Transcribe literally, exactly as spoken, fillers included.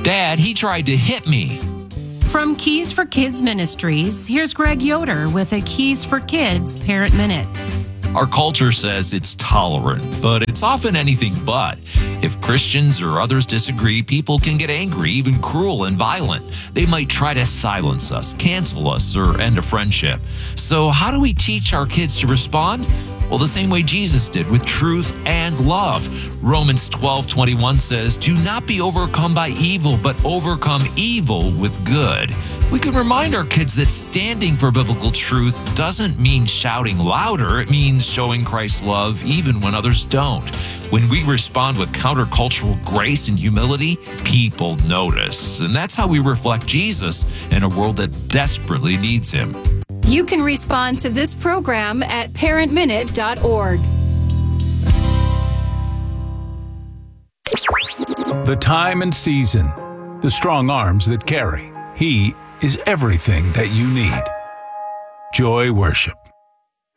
Dad, he tried to hit me. From Keys for Kids Ministries, here's Greg Yoder with a Keys for Kids Parent Minute. Our culture says it's tolerant, but it's often anything but. If Christians or others disagree, people can get angry, even cruel and violent. They might try to silence us, cancel us, or end a friendship. So how do we teach our kids to respond? Well, the same way Jesus did, with truth and love. Romans twelve twenty-one says, "Do not be overcome by evil, but overcome evil with good." We can remind our kids that standing for biblical truth doesn't mean shouting louder. It means showing Christ's love even when others don't. When we respond with countercultural grace and humility, people notice. And that's how we reflect Jesus in a world that desperately needs him. You can respond to this program at parent minute dot org. The time and season, the strong arms that carry. He is everything that you need. Joy Worship.